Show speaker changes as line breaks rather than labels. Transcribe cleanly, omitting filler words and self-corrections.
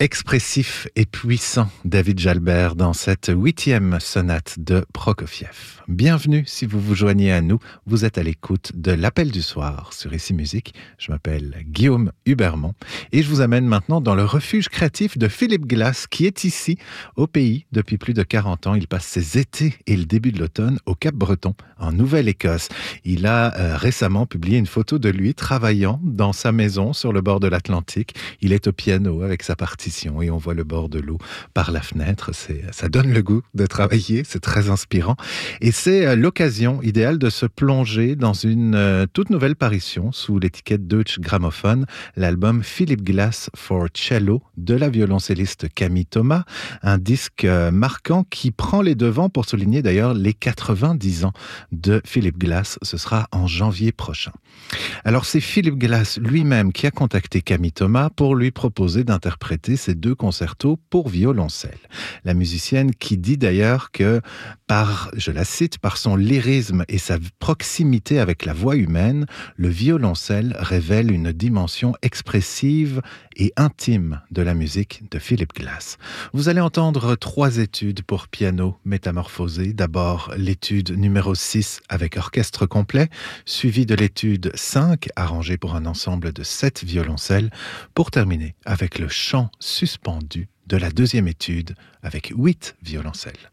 Expressif et puissant, David Jalbert dans cette 8e sonate de Prokofiev. Bienvenue si vous vous joignez à nous, vous êtes à l'écoute de l'Appel du soir sur Ici Musique. Je m'appelle Guillaume Hubermont et je vous amène maintenant dans le refuge créatif de Philip Glass qui est ici au pays depuis plus de 40 ans. Il passe ses étés et le début de l'automne au Cap-Breton, en Nouvelle-Écosse. Il a récemment publié une photo de lui travaillant dans sa maison sur le bord de l'Atlantique. Il est au piano avec sa partition et on voit le bord de l'eau par la fenêtre. Ça donne le goût de travailler, c'est très inspirant. Et c'est l'occasion idéale de se plonger dans une toute nouvelle parution sous l'étiquette Deutsche Grammophon, l'album Philip Glass for Cello de la violoncelliste Camille Thomas, un disque marquant qui prend les devants pour souligner d'ailleurs les 90 ans de Philip Glass. Ce sera en janvier prochain. Alors c'est Philip Glass lui-même qui a contacté Camille Thomas pour lui proposer d'interpréter ces deux concertos pour violoncelle. La musicienne qui dit d'ailleurs que je la cite, par son lyrisme et sa proximité avec la voix humaine, le violoncelle révèle une dimension expressive et intime de la musique de Philip Glass. Vous allez entendre 3 études pour piano métamorphosées. D'abord, l'étude numéro 6 avec orchestre complet, suivie de l'étude 5, arrangée pour un ensemble de 7 violoncelles, pour terminer avec le chant suspendu de la 2e étude avec 8 violoncelles.